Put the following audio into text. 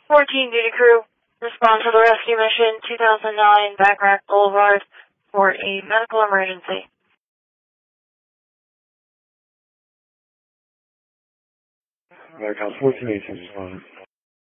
14 duty crew, respond to the rescue mission 2009 Backrack Boulevard for a medical emergency. Black House 1418 responding.